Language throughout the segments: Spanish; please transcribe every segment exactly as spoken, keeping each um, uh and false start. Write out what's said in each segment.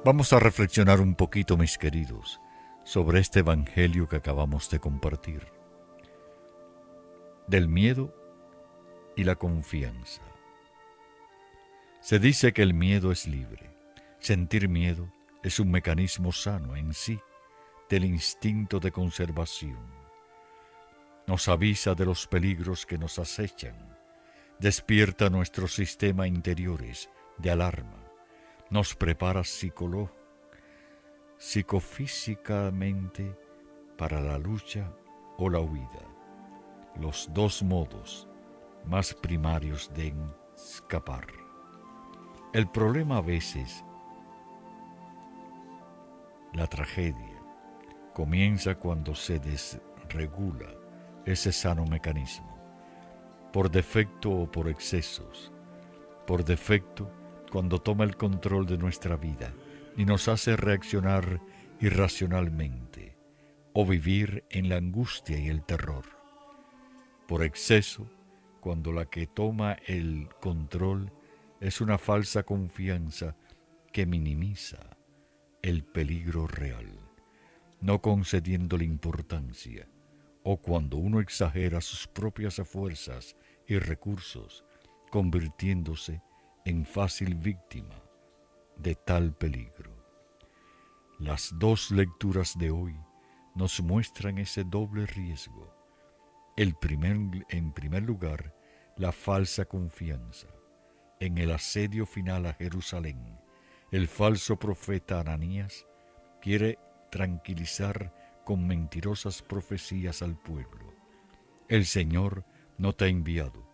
Vamos a reflexionar un poquito, mis queridos, sobre este evangelio que acabamos de compartir, del miedo y la confianza. Se dice que el miedo es libre. Sentir miedo es un mecanismo sano en sí del instinto de conservación. Nos avisa de los peligros que nos acechan, despierta nuestros sistemas interiores de alarma, nos prepara psicológicamente, psicofísicamente para la lucha o la huida, los dos modos más primarios de escapar. El problema a veces, la tragedia, comienza cuando se desregula ese sano mecanismo, por defecto o por excesos, por defecto cuando toma el control de nuestra vida y nos hace reaccionar irracionalmente o vivir en la angustia y el terror. Por exceso, cuando la que toma el control es una falsa confianza que minimiza el peligro real, no concediéndole importancia, o cuando uno exagera sus propias fuerzas y recursos, convirtiéndose en fácil víctima de tal peligro. Las dos lecturas de hoy nos muestran ese doble riesgo. El primer, en primer lugar, la falsa confianza. En el asedio final a Jerusalén, el falso profeta Ananías quiere tranquilizar con mentirosas profecías al pueblo. El Señor no te ha enviado,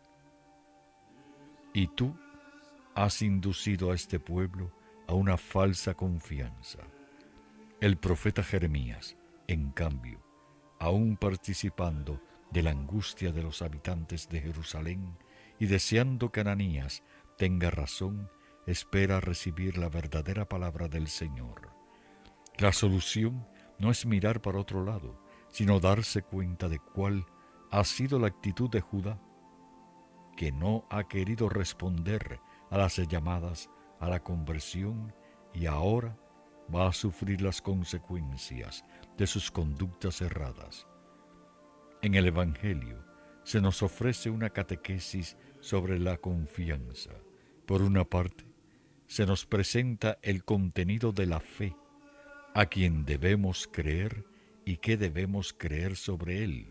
y tú has inducido a este pueblo a una falsa confianza. El profeta Jeremías, en cambio, aún participando de la angustia de los habitantes de Jerusalén y deseando que Ananías tenga razón, espera recibir la verdadera palabra del Señor. La solución no es mirar para otro lado, sino darse cuenta de cuál ha sido la actitud de Judá, que no ha querido responder a las llamadas a la conversión y ahora va a sufrir las consecuencias de sus conductas erradas. En el Evangelio se nos ofrece una catequesis sobre la confianza. Por una parte, se nos presenta el contenido de la fe, a quien debemos creer y qué debemos creer sobre él.